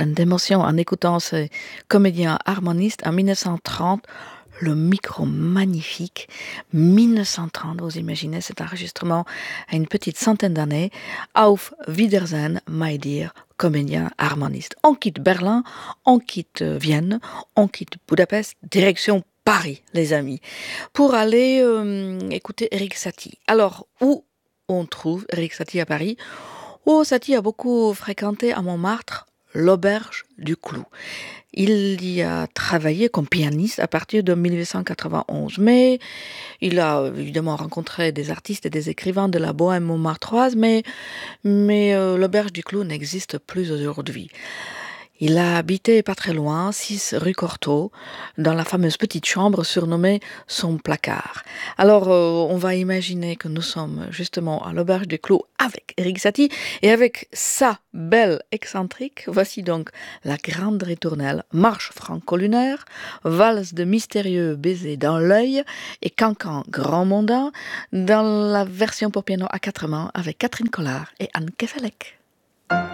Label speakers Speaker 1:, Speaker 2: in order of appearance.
Speaker 1: pleine d'émotions en écoutant ces comédiens harmonistes en 1930. Le micro magnifique, 1930, vous imaginez cet enregistrement à une petite centaine d'années. Auf Wiedersehen, my dear comédien harmoniste. On quitte Berlin, on quitte Vienne, on quitte Budapest, direction Paris, les amis, pour aller écouter Erik Satie. Alors, où on trouve Erik Satie à Paris? Oh, Satie a beaucoup fréquenté à Montmartre l'auberge du Clou. Il y a travaillé comme pianiste à partir de 1891, mais il a évidemment rencontré des artistes et des écrivains de la bohème montmartroise, mais l'auberge du Clou n'existe plus aujourd'hui. Il a habité pas très loin, 6 rue Cortot, dans la fameuse petite chambre surnommée son placard. Alors, on va imaginer que nous sommes justement à l'auberge du Clou avec Erik Satie et avec sa belle excentrique. Voici donc la grande ritournelle, marche franco-lunaire, valse de mystérieux baisers dans l'œil et cancan grand mondain dans la version pour piano à 4 mains avec Catherine Collard et Anne Kefelec.